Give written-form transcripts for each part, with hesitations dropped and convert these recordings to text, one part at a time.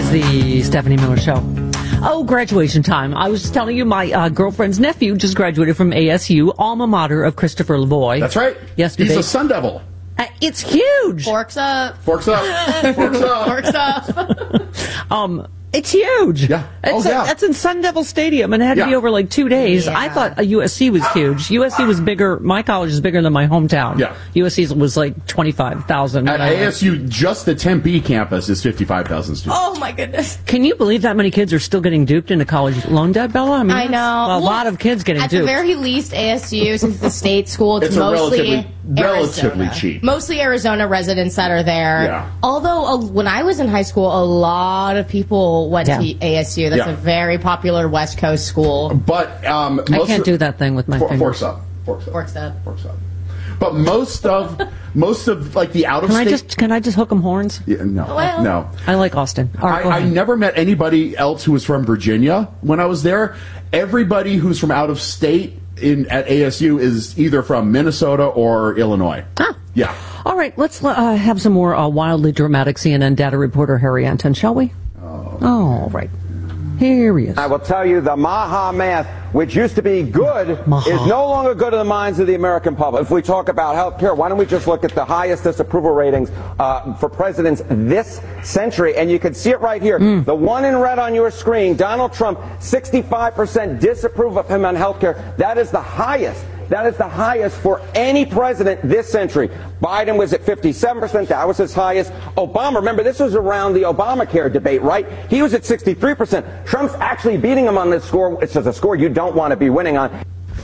is the Stephanie Miller Show. Oh, graduation time. I was telling you my girlfriend's nephew just graduated from ASU, alma mater of Christopher Lavoie. That's right. Yesterday. He's a Sun Devil. It's huge. Forks up. Forks up. Forks up. Forks up. It's huge. Yeah. That's in Sun Devil Stadium, and it had to be over like 2 days. Yeah. I thought USC was huge. USC was bigger. My college is bigger than my hometown. Yeah. USC was like 25,000. At ASU, just the Tempe campus is 55,000 students. Oh, my goodness. Can you believe that many kids are still getting duped into college loan debt, Bella? I mean, I know. A lot of kids getting At duped. the very least, ASU, since it's a state school, it's a mostly relatively Arizona. cheap. Mostly Arizona residents that are there. Yeah. Although, when I was in high school, a lot of people went to ASU. That's a very popular West Coast school. But I can't do that thing with my fingers. Forks up. Forks up. Forks up. Forks up. But most of like the out of state. Can I just hook 'em horns? Yeah, no. Well, no. I like Austin. All right, go I ahead. never met anybody else who was from Virginia when I was there. Everybody who's from out of state at ASU is either from Minnesota or Illinois. Ah. Yeah. All right, let's have some more wildly dramatic CNN data reporter Harry Anton, shall we? All right. Here he is. I will tell you the Maha math, which used to be good, is no longer good in the minds of the American public. If we talk about health care, why don't we just look at the highest disapproval ratings for presidents this century? And you can see it right here. The one in red on your screen, Donald Trump, 65% disapprove of him on health care. That is the highest. That is the highest for any president this century. Biden was at 57%. That was his highest. Obama, remember, this was around the Obamacare debate, right? He was at 63%. Trump's actually beating him on this score. It's just a score you don't want to be winning on.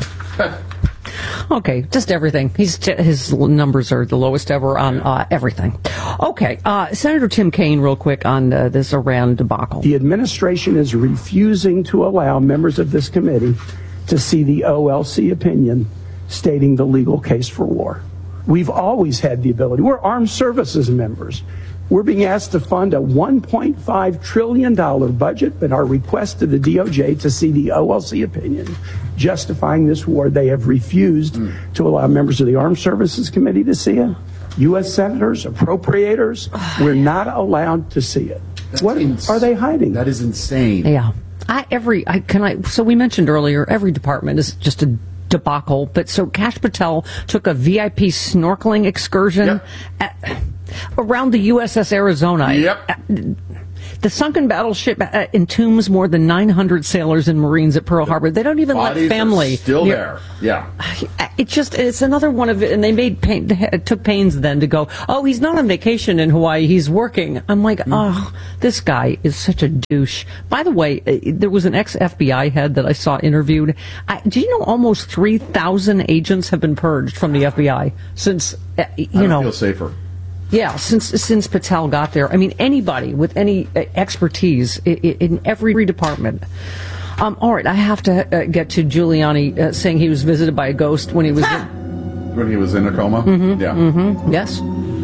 Okay, just everything. His numbers are the lowest ever on everything. Okay, Senator Tim Kaine, real quick on this Iran debacle. The administration is refusing to allow members of this committee to see the OLC opinion stating the legal case for war. We've always had the ability. We're armed services members. We're being asked to fund a $1.5 trillion budget, but our request to the DOJ to see the OLC opinion justifying this war, they have refused to allow members of the Armed Services Committee to see it. U.S. senators, appropriators, we're not allowed to see it. What are they hiding? That is insane. Yeah. So we mentioned earlier, every department is just a debacle. But so Kash Patel took a VIP snorkeling excursion around the USS Arizona. Yep. The sunken battleship entombs more than 900 sailors and Marines at Pearl Harbor. They don't even let family. Are still there. Yeah. It's another one of it. And they took pains then to go, oh, he's not on vacation in Hawaii. He's working. I'm like, oh, this guy is such a douche. By the way, there was an ex-FBI head that I saw interviewed. Do you know almost 3,000 agents have been purged from the FBI since, I don't feel safer. Yeah, since Patel got there. I mean, anybody with any expertise in every department. All right, I have to get to Giuliani saying he was visited by a ghost when he was in a coma. Yes.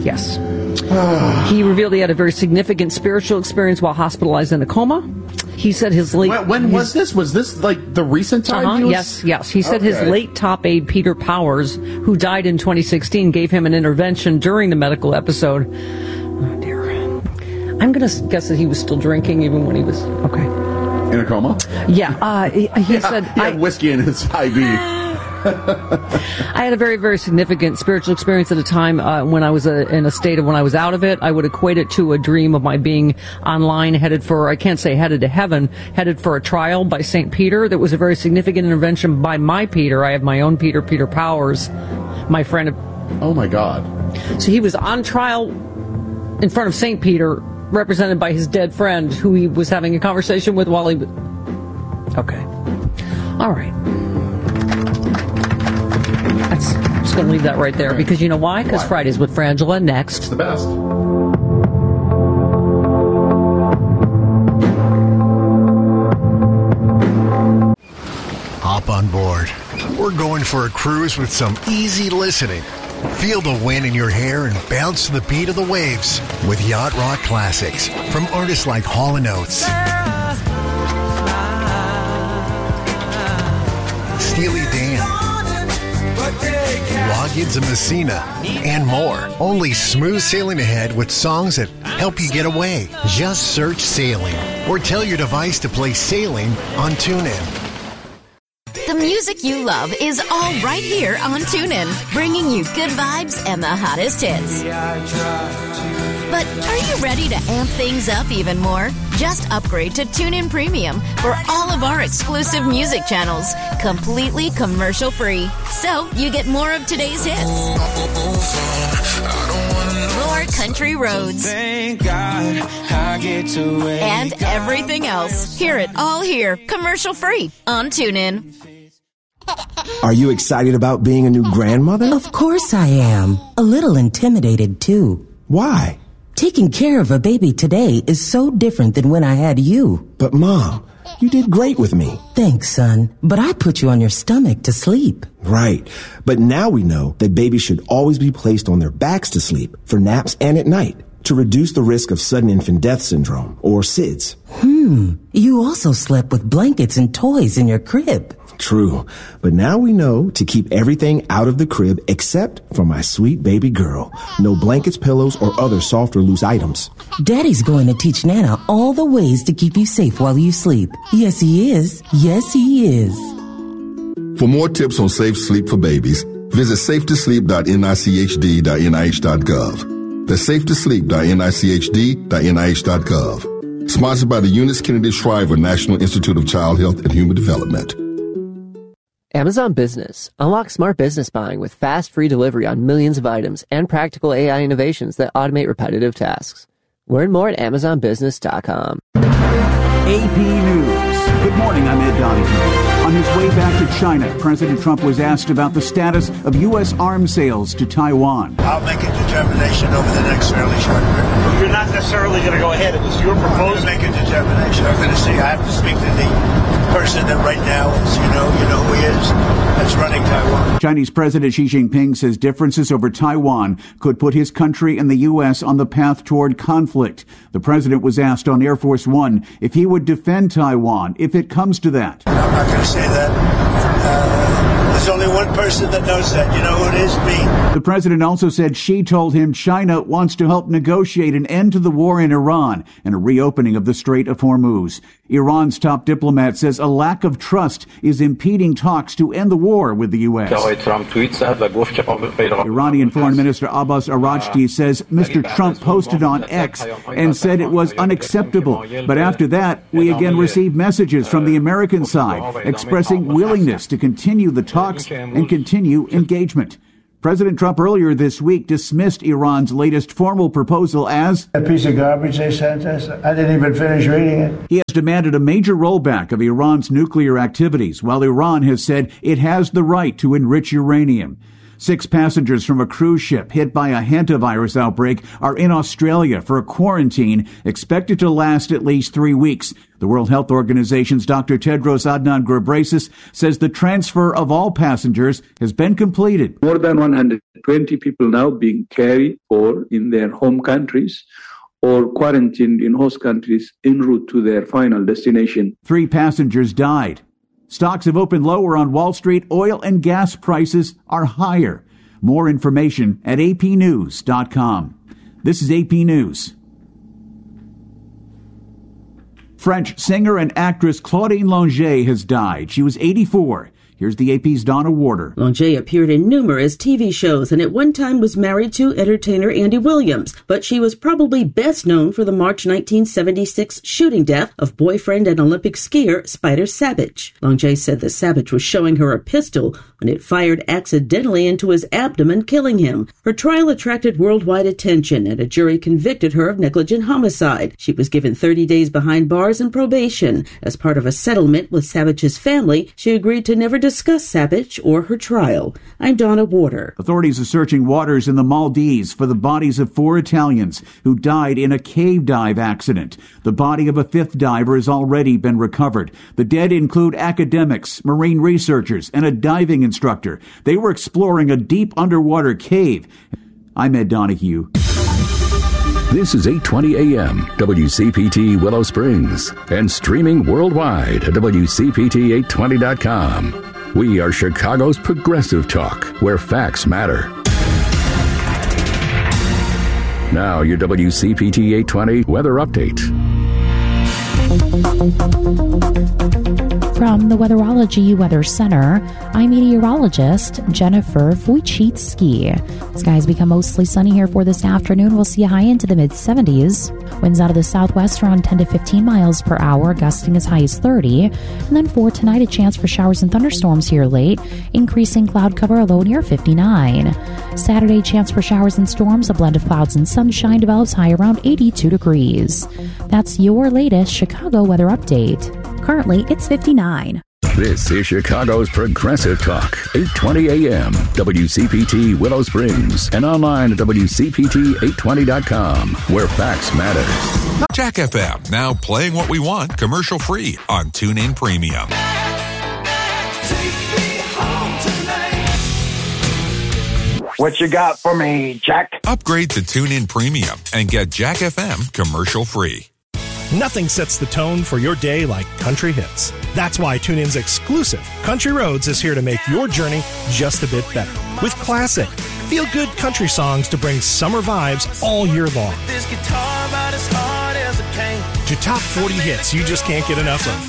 He revealed he had a very significant spiritual experience while hospitalized in a coma. He said his late... When was this? Was this like the recent time? Yes. He said his late top aide, Peter Powers, who died in 2016, gave him an intervention during the medical episode. Oh, dear. I'm going to guess that he was still drinking even when he was... Okay. In a coma? Yeah. He said... He had whiskey in his IV. I had a very, very significant spiritual experience at a time when I was in a state of when I was out of it. I would equate it to a dream of my being online headed for, I can't say headed to heaven, headed for a trial by St. Peter. That was a very significant intervention by my Peter. I have my own Peter Powers, my friend. Oh, my God. So he was on trial in front of St. Peter, represented by his dead friend, who he was having a conversation with while he was... Okay. All right. I'm just going to leave that right there because you know why? Because Fridays with Frangela next. It's the best. Hop on board. We're going for a cruise with some easy listening. Feel the wind in your hair and bounce to the beat of the waves with Yacht Rock Classics from artists like Hall & Oates, Steely Dan, logins in Messina, and more. Only smooth sailing ahead with songs that help you get away. Just search Sailing or tell your device to play Sailing on TuneIn. The music you love is all right here on TuneIn, bringing you good vibes and the hottest hits. But are you ready to amp things up even more? Just upgrade to TuneIn Premium for all of our exclusive music channels, completely commercial-free. So you get more of today's hits, more country roads, and everything else. Hear it all here, commercial-free on TuneIn. Are you excited about being a new grandmother? Of course I am. A little intimidated, too. Why? Taking care of a baby today is so different than when I had you. But, Mom, you did great with me. Thanks, son. But I put you on your stomach to sleep. Right. But now we know that babies should always be placed on their backs to sleep for naps and at night to reduce the risk of sudden infant death syndrome, or SIDS. You also slept with blankets and toys in your crib. True. But now we know to keep everything out of the crib except for my sweet baby girl. No blankets, pillows, or other soft or loose items. Daddy's going to teach Nana all the ways to keep you safe while you sleep. Yes, he is. Yes, he is. For more tips on safe sleep for babies, visit safetosleep.nichd.nih.gov. That's safetosleep.nichd.nih.gov. Sponsored by the Eunice Kennedy Shriver National Institute of Child Health and Human Development. Amazon Business. Unlock smart business buying with fast, free delivery on millions of items and practical AI innovations that automate repetitive tasks. Learn more at AmazonBusiness.com. AP News. Good morning, I'm Ed Donahue. On his way back to China, President Trump was asked about the status of U.S. arms sales to Taiwan. I'll make a determination over the next fairly short period. You're not necessarily going to go ahead. It was your proposal. I'll make a determination. I'm going to see. I have to speak to the person that right now is, you know who he is, that's running Taiwan. Chinese President Xi Jinping says differences over Taiwan could put his country and the U.S. on the path toward conflict. The president was asked on Air Force One if he would defend Taiwan if it comes to that. I'm not going to say that. There's only one person that knows that. You know who it is? Me. The president also said Xi told him China wants to help negotiate an end to the war in Iran and a reopening of the Strait of Hormuz. Iran's top diplomat says a lack of trust is impeding talks to end the war with the U.S. Iranian Foreign Minister Abbas Araghchi says Mr. Trump posted on X and said it was unacceptable. But after that, we again received messages from the American side expressing willingness to continue the talks and continue engagement. President Trump earlier this week dismissed Iran's latest formal proposal as a piece of garbage they sent us. I didn't even finish reading it. He has demanded a major rollback of Iran's nuclear activities, while Iran has said it has the right to enrich uranium. 6 passengers from a cruise ship hit by a hantavirus outbreak are in Australia for a quarantine expected to last at least 3 weeks. The World Health Organization's Dr. Tedros Adhanom Ghebreyesus says the transfer of all passengers has been completed. More than 120 people now being cared for in their home countries or quarantined in host countries en route to their final destination. 3 passengers died. Stocks have opened lower on Wall Street. Oil and gas prices are higher. More information at apnews.com. This is AP News. French singer and actress Claudine Longet has died. She was 84. Here's the AP's Donna Warder. Longet appeared in numerous TV shows and at one time was married to entertainer Andy Williams, but she was probably best known for the March 1976 shooting death of boyfriend and Olympic skier Spider Savage. Longet said that Savage was showing her a pistol when it fired accidentally into his abdomen, killing him. Her trial attracted worldwide attention and a jury convicted her of negligent homicide. She was given 30 days behind bars and probation. As part of a settlement with Savage's family, she agreed to never discuss Savage or her trial. I'm Donna Warder. Authorities are searching waters in the Maldives for the bodies of 4 Italians who died in a cave dive accident. The body of a 5th diver has already been recovered. The dead include academics, marine researchers, and a diving instructor. They were exploring a deep underwater cave. I'm Ed Donahue. This is 8:20 a.m. WCPT Willow Springs and streaming worldwide at WCPT820.com. We are Chicago's Progressive Talk, where facts matter. Now, your WCPT 820 weather update. From the Weatherology Weather Center, I'm meteorologist Jennifer Wojcicki. Skies become mostly sunny here for this afternoon. We'll see a high into the mid-70s. Winds out of the southwest around 10 to 15 miles per hour, gusting as high as 30. And then for tonight, a chance for showers and thunderstorms here late, increasing cloud cover, a low near 59. Saturday, chance for showers and storms, a blend of clouds and sunshine develops, high around 82 degrees. That's your latest Chicago weather update. Currently, it's 59. This is Chicago's Progressive Talk, 820 AM, WCPT Willow Springs, and online at WCPT820.com, where facts matter. Jack FM, now playing what we want, commercial free on TuneIn Premium. What you got for me, Jack? Upgrade to TuneIn Premium and get Jack FM commercial free. Nothing sets the tone for your day like country hits. That's why TuneIn's exclusive Country Roads is here to make your journey just a bit better. With classic, feel-good country songs to bring summer vibes all year long. To top 40 hits you just can't get enough of.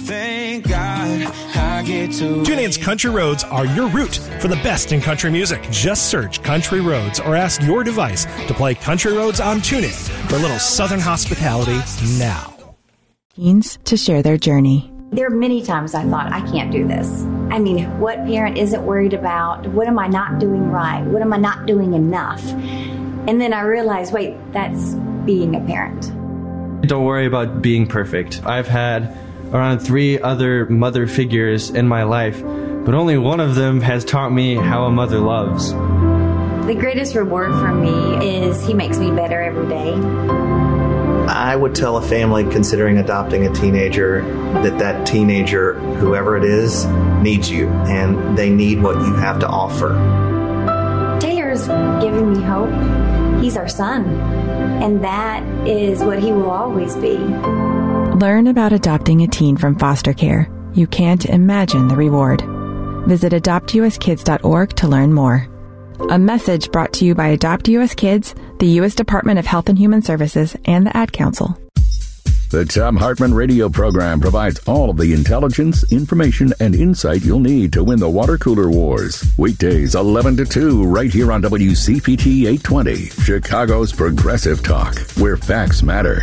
TuneIn's Country Roads are your route for the best in country music. Just search Country Roads or ask your device to play Country Roads on TuneIn for a little southern hospitality now. To share their journey. There are many times I thought, I can't do this. I mean, what parent isn't worried about? What am I not doing right? What am I not doing enough? And then I realized, wait, that's being a parent. Don't worry about being perfect. I've had around 3 other mother figures in my life, but only one of them has taught me how a mother loves. The greatest reward for me is he makes me better every day. I would tell a family considering adopting a teenager that teenager, whoever it is, needs you, and they need what you have to offer. Taylor's giving me hope. He's our son, and that is what he will always be. Learn about adopting a teen from foster care. You can't imagine the reward. Visit adoptuskids.org to learn more. A message brought to you by Adopt U.S. Kids, the U.S. Department of Health and Human Services, and the Ad Council. The Thom Hartmann radio program provides all of the intelligence, information, and insight you'll need to win the water cooler wars. Weekdays 11 to 2 right here on WCPT 820, Chicago's Progressive Talk, where facts matter.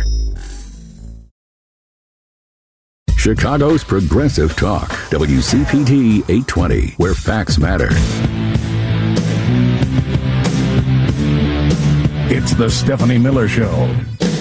Chicago's Progressive Talk, WCPT 820, where facts matter. It's the Stephanie Miller Show.